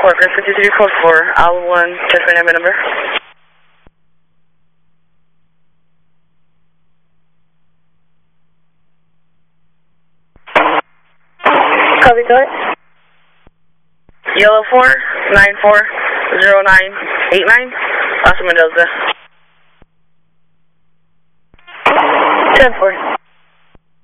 Parker, 53 code 4, Al 1, test my name and number. Copy, go ahead. Yellow 4940989, Oscar Mendoza. 10-4.